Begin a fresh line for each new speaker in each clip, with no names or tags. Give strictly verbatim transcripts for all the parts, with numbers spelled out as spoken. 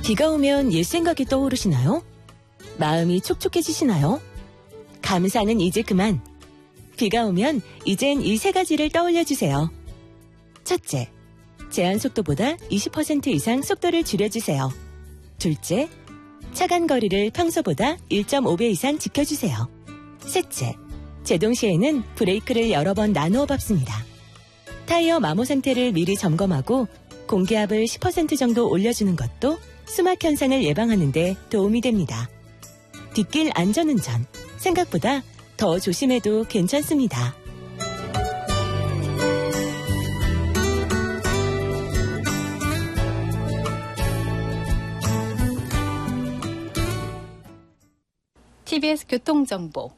비가 오면 옛 생각이 떠오르시나요? 마음이 촉촉해지시나요? 감사는 이제 그만. 비가 오면 이젠 이 세 가지를 떠올려주세요. 첫째, 제한 속도보다 이십 퍼센트 이상 속도를 줄여주세요. 둘째, 차간 거리를 평소보다 일 점 오 배 이상 지켜주세요. 셋째, 제동 시에는 브레이크를 여러 번 나누어 밟습니다. 타이어 마모 상태를 미리 점검하고 공기압을 십 퍼센트 정도 올려주는 것도 수막 현상을 예방하는 데 도움이 됩니다. 뒷길 안전운전, 생각보다 더 조심해도 괜찮습니다.
티비에스 교통정보.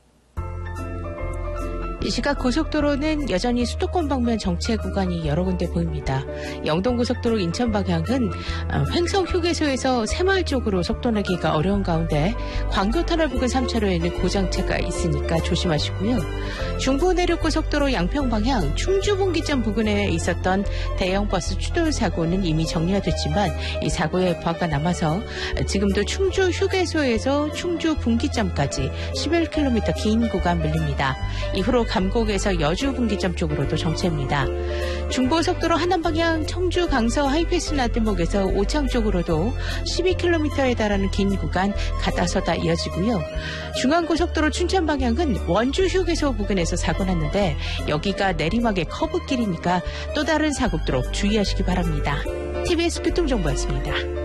이 시각 고속도로는 여전히 수도권 방면 정체 구간이 여러 군데 보입니다. 영동고속도로 인천 방향은 횡성 휴게소에서 새마을 쪽으로 속도 내기가 어려운 가운데 광교터널 부근 삼 차로에는 고정체가 있으니까 조심하시고요. 중부내륙고속도로 양평 방향 충주분기점 부근에 있었던 대형버스 추돌 사고는 이미 정리가 됐지만 이 사고의 여파가 남아서 지금도 충주 휴게소에서 충주 분기점까지 십일 킬로미터 긴 구간 밀립니다. 이후로 감곡에서 여주 분기점 쪽으로도 정체입니다. 중부고속도로 하남방향 청주 강서 하이패스 나들목에서 오창 쪽으로도 십이 킬로미터에 달하는 긴 구간 가다서다 이어지고요. 중앙고속도로 춘천 방향은 원주 휴게소 부근에서 사고 났는데 여기가 내리막의 커브길이니까 또 다른 사고도록 주의하시기 바랍니다. 티비에스 교통정보였습니다.